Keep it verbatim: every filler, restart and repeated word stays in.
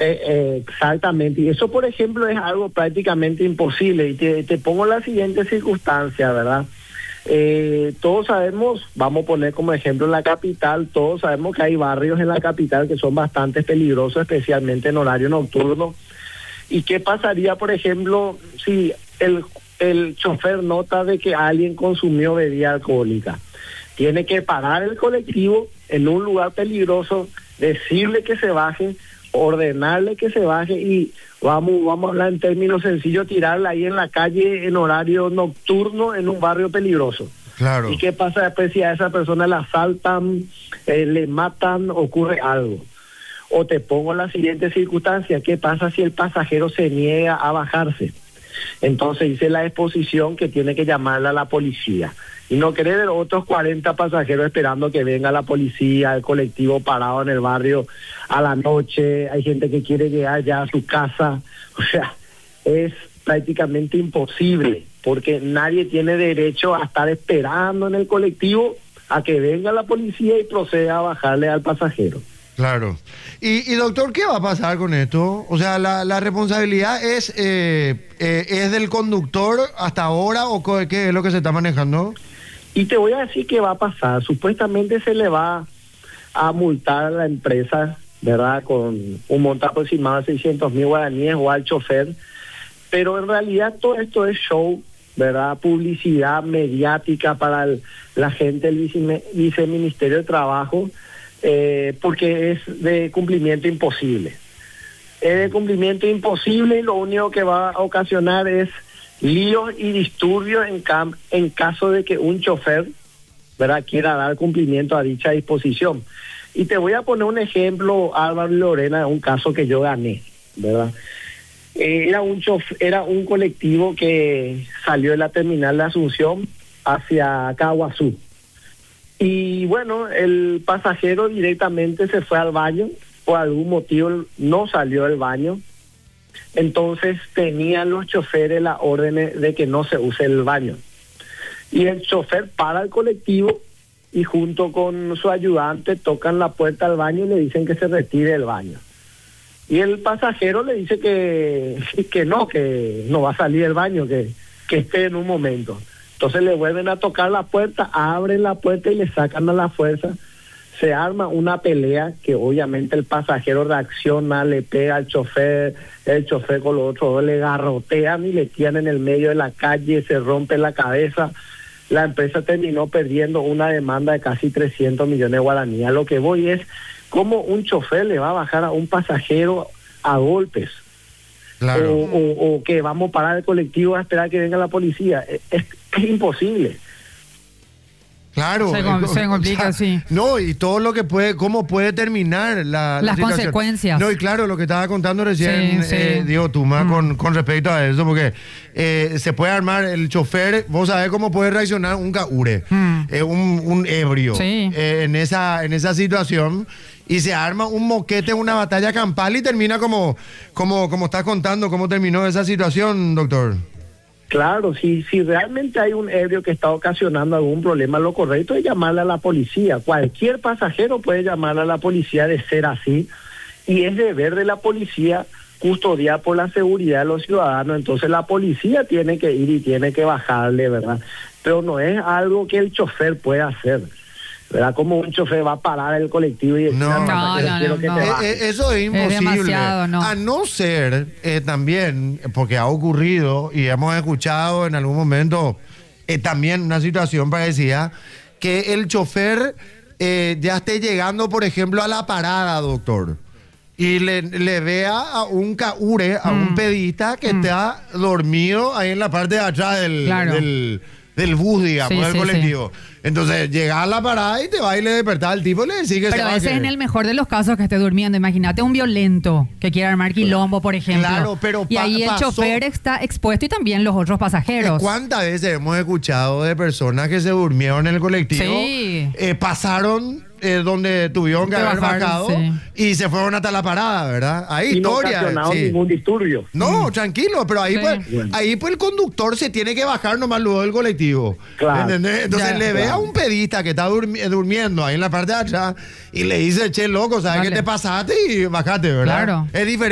Eh, eh, exactamente, y eso por ejemplo es algo prácticamente imposible, y te, te pongo la siguiente circunstancia, ¿verdad? Eh, todos sabemos, vamos a poner como ejemplo la capital, todos sabemos que hay barrios en la capital que son bastante peligrosos, especialmente en horario nocturno. ¿Y qué pasaría, por ejemplo, si el, el chofer nota de que alguien consumió bebida alcohólica? Tiene que parar el colectivo en un lugar peligroso, decirle que se baje, ordenarle que se baje y vamos vamos a hablar en términos sencillos, tirarla ahí en la calle en horario nocturno en un barrio peligroso. Claro. ¿Y qué pasa después si a esa persona la asaltan, eh, le matan, ocurre algo? O te pongo la siguiente circunstancia, ¿qué pasa si el pasajero se niega a bajarse? Entonces dice la exposición que tiene que llamarle a la policía. Y no quiere ver otros cuarenta pasajeros esperando que venga la policía, el colectivo parado en el barrio a la noche, hay gente que quiere llegar ya a su casa. O sea, es prácticamente imposible, porque nadie tiene derecho a estar esperando en el colectivo a que venga la policía y proceda a bajarle al pasajero. Claro. Y, y doctor, ¿qué va a pasar con esto? O sea, ¿la, la responsabilidad es, eh, eh, es del conductor hasta ahora o qué es lo que se está manejando? Y te voy a decir qué va a pasar. Supuestamente se le va a multar a la empresa, ¿verdad?, con un monto aproximado de seiscientos mil guaraníes o al chofer, pero en realidad todo esto es show, ¿verdad?, publicidad mediática para el, la gente del vice, viceministerio de Trabajo, eh, porque es de cumplimiento imposible. Es de cumplimiento imposible y lo único que va a ocasionar es líos y disturbios en, cam en caso de que un chofer, ¿verdad?, quiera dar cumplimiento a dicha disposición. Y te voy a poner un ejemplo, Álvaro y Lorena, un caso que yo gané, ¿verdad? Eh, era un chofer, era un colectivo que salió de la terminal de Asunción hacia Caguazú. Y bueno, el pasajero directamente se fue al baño, por algún motivo no salió del baño. Entonces tenían los choferes la orden de que no se use el baño. Y el chofer para el colectivo y junto con su ayudante tocan la puerta al baño y le dicen que se retire del baño. Y el pasajero le dice que, que no, que no va a salir del baño, que, que esté en un momento. Entonces le vuelven a tocar la puerta, abren la puerta y le sacan a la fuerza. Se arma una pelea que obviamente el pasajero reacciona, le pega al chofer, el chofer con los otros dos le garrotean y le tiran en el medio de la calle, se rompe la cabeza. La empresa terminó perdiendo una demanda de casi trescientos millones de guaraníes. A lo que voy es cómo un chofer le va a bajar a un pasajero a golpes. Claro. O, o, o que vamos a parar el colectivo a esperar que venga la policía. Es, es, es imposible. Claro. Se, com se complica, o sea, sí. No, y todo lo que puede, cómo puede terminar la, las la consecuencias. No, y claro, lo que estaba contando recién, sí, sí. Eh, Diego Tuma, mm. con, con respecto a eso, porque eh, se puede armar el chofer, vos sabés cómo puede reaccionar un caure, mm. eh, un, un ebrio, sí. eh, en, esa, en esa situación, y se arma un moquete, una batalla campal y termina como, como, como estás contando, cómo terminó esa situación, doctor. Claro, si, si realmente hay un ebrio que está ocasionando algún problema, lo correcto es llamarle a la policía. Cualquier pasajero puede llamarle a la policía de ser así, y es deber de la policía custodiar por la seguridad de los ciudadanos. Entonces la policía tiene que ir y tiene que bajarle, ¿verdad? Pero no es algo que el chofer pueda hacer, ¿verdad? Como un chofer va a parar el colectivo y decir, no, no, no, quiero no, que no. te bajes. Eh, eso es imposible. Es demasiado, no. A no ser eh, también, porque ha ocurrido y hemos escuchado en algún momento eh, también una situación parecida, que el chofer eh, ya esté llegando, por ejemplo, a la parada, doctor, y le, le vea a un caure, a mm. un pedista que mm. está dormido ahí en la parte de atrás del... Claro. del del bus, digamos, sí, del sí, colectivo. Sí. Entonces, llega a la parada y te va y le despertar al tipo y le decís que Pero se a veces baje. en el mejor de los casos que esté durmiendo. Imagínate un violento que quiera armar quilombo, por ejemplo. Claro, pero y ahí pa el pasó. chofer está expuesto y también los otros pasajeros. ¿Cuántas veces hemos escuchado de personas que se durmieron en el colectivo? Sí. Eh, pasaron eh, donde tuvieron que haber bajar, bajado sí. y se fueron hasta la parada, ¿verdad? Ahí y no historia. ocasionado Sí. ningún disturbio. No, mm. tranquilo, pero ahí, sí. pues, bueno. ahí pues el conductor se tiene que bajar nomás luego del colectivo. Claro. ¿Entendés? Entonces ya, le claro. ve a un pedista que está durmi durmiendo ahí en la parte de atrás y le dice, che, loco, ¿sabes qué te pasaste? Y bajaste, ¿verdad? Claro. Es diferente.